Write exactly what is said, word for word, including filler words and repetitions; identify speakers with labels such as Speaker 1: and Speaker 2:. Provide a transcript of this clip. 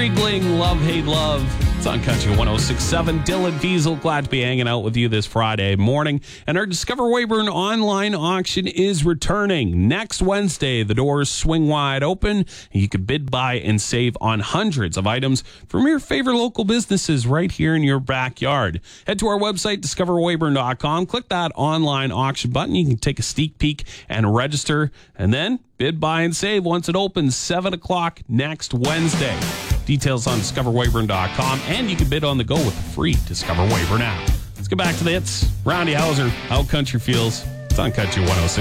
Speaker 1: Kriegling, Love, Hate, Love. It's on Country one oh six point seven. Dylan Diesel, glad to be hanging out with you this Friday morning. And our Discover Weyburn online auction is returning next Wednesday. The doors swing wide open. You can bid, buy, and save on hundreds of items from your favorite local businesses right here in your backyard. Head to our website, discover weyburn dot com. Click that online auction button. You can take a sneak peek and register. And then bid, buy, and save once it opens, seven o'clock next Wednesday. Details on discover weyburn dot com, and you can bid on the go with a free Discover Weyburn app. Let's get back to the hits. Roundy Hauser, How Country Feels. It's on Country one oh six.